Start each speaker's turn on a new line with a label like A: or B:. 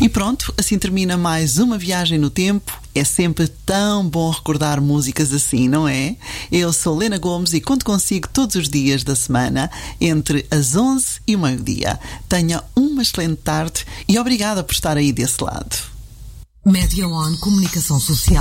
A: E pronto, assim termina mais uma viagem no tempo. É sempre tão bom recordar músicas assim, não é? Eu sou Lena Gomes e conto consigo todos os dias da semana, entre as 11 e o meio-dia. Tenha uma excelente tarde e obrigada por estar aí desse lado.
B: Média One Comunicação Social.